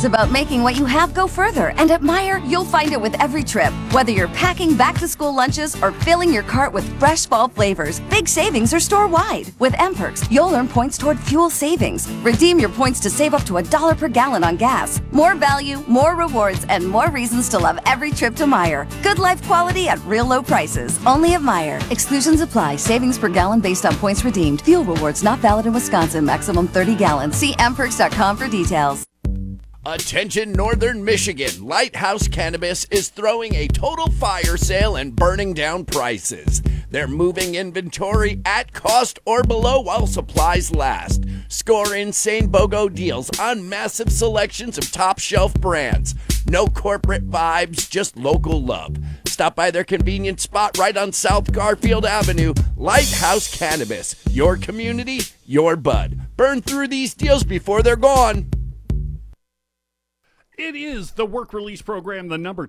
is about making what you have go further, and at Meijer, you'll find it with every trip. Whether you're packing back-to-school lunches or filling your cart with fresh fall flavors, big savings are store-wide. With M-Perks, you'll earn points toward fuel savings. Redeem your points to save up to $1 per gallon on gas. More value, more rewards, and more reasons to love every trip to Meijer. Good life quality at real low prices. Only at Meijer. Exclusions apply. Savings per gallon based on points redeemed. Fuel rewards not valid in Wisconsin. Maximum 30 gallons. See mperks.com for details. Attention Northern Michigan, Lighthouse Cannabis is throwing a total fire sale and burning down prices. They're moving inventory at cost or below while supplies last. Score insane BOGO deals on massive selections of top shelf brands. No corporate vibes, just local love. Stop by their convenient spot right on South Garfield Avenue. Lighthouse Cannabis, your community, your bud. Burn through these deals before they're gone. It is the work release program, the number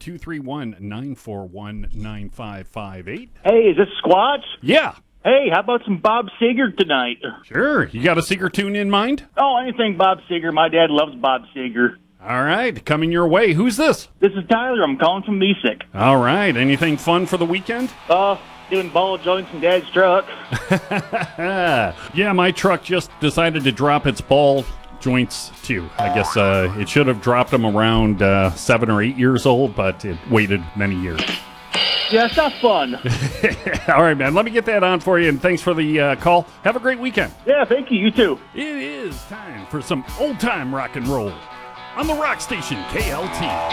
231-941-9558. Hey, is this Squatch? Yeah. Hey, how about some Bob Seger tonight? Sure. You got a Seeger tune in mind? Oh, anything Bob Seger. My dad loves Bob Seger. All right. Coming your way. Who's this? This is Tyler. I'm calling from Mesick. All right. Anything fun for the weekend? Doing ball joints in Dad's truck. Yeah, my truck just decided to drop its ball joints too. I guess it should have dropped them around 7 or 8 years old, but it waited many years. Yeah, it's not fun. All right, man. Let me get that on for you, and thanks for the call. Have a great weekend. Yeah, thank you. You too. It is time for some old-time rock and roll on the Rock Station, KLT.